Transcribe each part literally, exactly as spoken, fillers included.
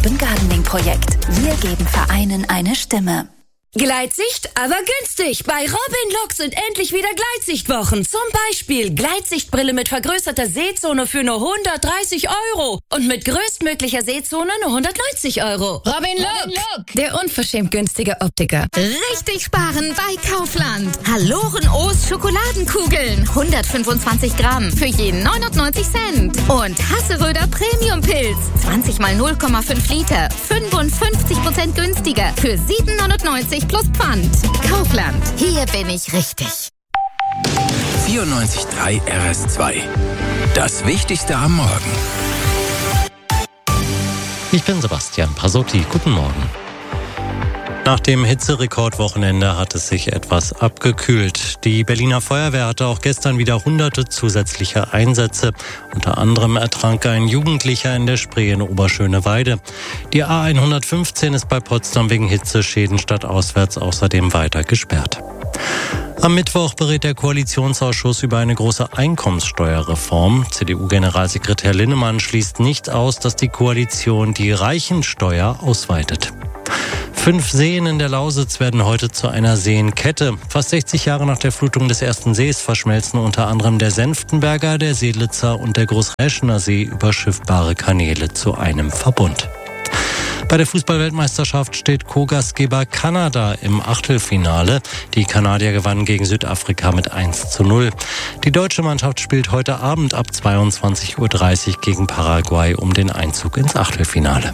Urban Gardening Projekt. Wir geben Vereinen eine Stimme. Gleitsicht, aber günstig. Bei Robin Look sind endlich wieder Gleitsichtwochen. Zum Beispiel Gleitsichtbrille mit vergrößerter Sehzone für nur hundertdreißig Euro. Und mit größtmöglicher Sehzone nur hundertneunzig Euro. Robin Look, der unverschämt günstige Optiker. Richtig sparen bei Kaufland. Haloren O's Schokoladenkugeln. hundertfünfundzwanzig Gramm für jeden neunundneunzig Cent. Und Hasseröder Premium Pilz. zwanzig mal null Komma fünf Liter. fünfundfünfzig Prozent günstiger für sieben neunundneunzig plus Pfand. Kaufland. Hier bin ich richtig. vierundneunzig Komma drei R S zwei. Das Wichtigste am Morgen. Ich bin Sebastian Pasotti. Guten Morgen. Nach dem Hitzerekordwochenende hat es sich etwas abgekühlt. Die Berliner Feuerwehr hatte auch gestern wieder hunderte zusätzliche Einsätze. Unter anderem ertrank ein Jugendlicher in der Spree in Oberschöneweide. Die A hundertfünfzehn ist bei Potsdam wegen Hitzeschäden stadtauswärts außerdem weiter gesperrt. Am Mittwoch berät der Koalitionsausschuss über eine große Einkommenssteuerreform. C D U-Generalsekretär Linnemann schließt nicht aus, dass die Koalition die Reichensteuer ausweitet. Fünf Seen in der Lausitz werden heute zu einer Seenkette. Fast sechzig Jahre nach der Flutung des ersten Sees verschmelzen unter anderem der Senftenberger, der Seelitzer und der Großräschener See über schiffbare Kanäle zu einem Verbund. Bei der Fußball-Weltmeisterschaft steht Co-Gastgeber Kanada im Achtelfinale. Die Kanadier gewannen gegen Südafrika mit eins zu null. Die deutsche Mannschaft spielt heute Abend ab zweiundzwanzig Uhr dreißig gegen Paraguay um den Einzug ins Achtelfinale.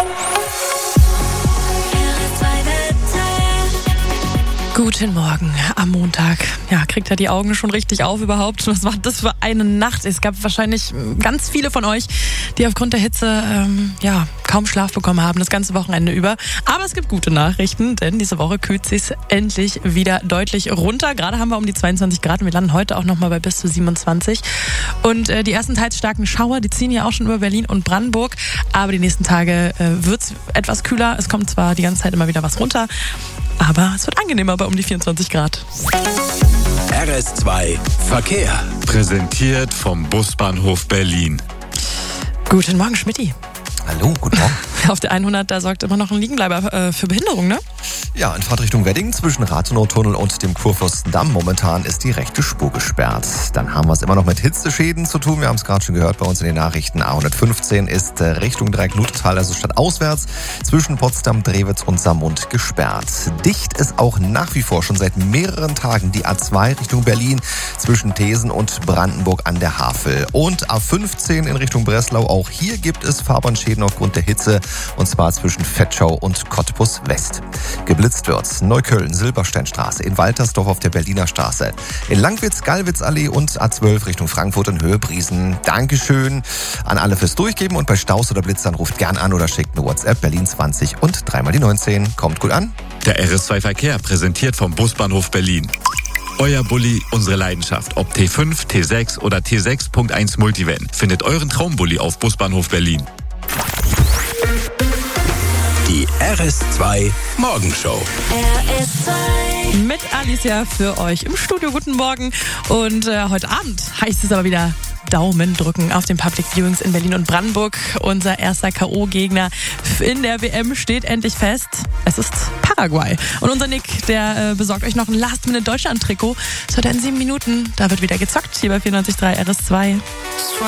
Guten Morgen am Montag. Ja, kriegt er die Augen schon richtig auf überhaupt? Was war das für eine Nacht? Es gab wahrscheinlich ganz viele von euch, die aufgrund der Hitze ähm, ja kaum Schlaf bekommen haben, das ganze Wochenende über. Aber es gibt gute Nachrichten, denn diese Woche kühlt es sich endlich wieder deutlich runter. Gerade haben wir um die zweiundzwanzig Grad und wir landen heute auch nochmal bei bis zu siebenundzwanzig. Und äh, die ersten teils starken Schauer, die ziehen ja auch schon über Berlin und Brandenburg. Aber die nächsten Tage äh, wird es etwas kühler. Es kommt zwar die ganze Zeit immer wieder was runter, aber es wird angenehmer bei um die vierundzwanzig Grad. R S zwei Verkehr. Präsentiert vom Busbahnhof Berlin. Guten Morgen, Schmidti. Hallo, guten Morgen. Auf der hundert, da sorgt immer noch ein Liegenbleiber äh, für Behinderung, ne? Ja, in Fahrtrichtung Wedding zwischen Rathenow-Tunnel und dem Kurfürstendamm. Momentan ist die rechte Spur gesperrt. Dann haben wir es immer noch mit Hitzeschäden zu tun. Wir haben es gerade schon gehört bei uns in den Nachrichten. A hundertfünfzehn ist äh, Richtung Dreieck-Luthetal, also stadtauswärts, zwischen Potsdam, Drewitz und Saarmund gesperrt. Dicht ist auch nach wie vor schon seit mehreren Tagen die A zwei Richtung Berlin zwischen Thesen und Brandenburg an der Havel. Und A fünfzehn in Richtung Breslau. Auch hier gibt es Fahrbahnschäden aufgrund der Hitze, und zwar zwischen Vetschau und Cottbus West. Geblitzt wird Neukölln, Silbersteinstraße, in Waltersdorf auf der Berliner Straße, in Langwitz, Gallwitzallee und A zwölf Richtung Frankfurt in Höhe Briesen. Dankeschön an alle fürs Durchgeben und bei Staus oder Blitzern ruft gern an oder schickt eine WhatsApp Berlin zwanzig und dreimal die neunzehn. Kommt gut an. Der R S zwei Verkehr, präsentiert vom Busbahnhof Berlin. Euer Bulli, unsere Leidenschaft. Ob T fünf, T sechs oder T sechs Punkt eins Multivan. Findet euren Traumbulli auf Busbahnhof Berlin. Die R S zwei Morgenshow. R S zwei. Mit Alicia für euch im Studio. Guten Morgen. Und äh, heute Abend heißt es aber wieder Daumen drücken auf den Public Viewings in Berlin und Brandenburg. Unser erster K O-Gegner in der W M steht endlich fest. Es ist Paraguay. Und unser Nick, der äh, besorgt euch noch ein Last-Minute-Deutschland-Trikot. Das wird in sieben Minuten. Da wird wieder gezockt hier bei vierundneunzig Komma drei R S zwei.